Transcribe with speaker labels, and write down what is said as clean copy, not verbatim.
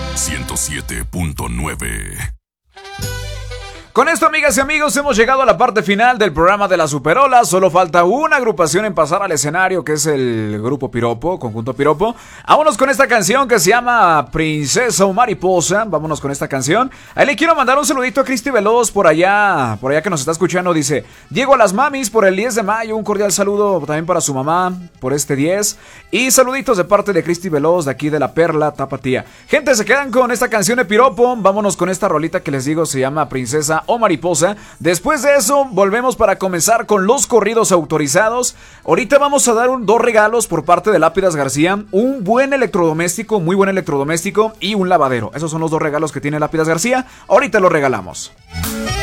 Speaker 1: 107.9.
Speaker 2: Con esto, amigas y amigos, hemos llegado a la parte final del programa de la Superola. Solo falta una agrupación en pasar al escenario, que es el Grupo Piropo, Conjunto Piropo. Vámonos con esta canción que se llama Princesa o Mariposa. Vámonos con esta canción. Ahí le quiero mandar un saludito a Cristi Veloz por allá que nos está escuchando. Dice: Diego a las mamis por el 10 de mayo. Un cordial saludo también para su mamá por este 10. Y saluditos de parte de Cristi Veloz, de aquí de La Perla, Tapatía. Gente, se quedan con esta canción de Piropo. Vámonos con esta rolita que les digo, se llama Princesa o Mariposa. Después de eso, volvemos para comenzar con los corridos autorizados. Ahorita vamos a dar dos regalos por parte de Lápidas García. Un buen electrodoméstico, muy buen electrodoméstico, y un lavadero. Esos son los dos regalos que tiene Lápidas García. Ahorita los regalamos.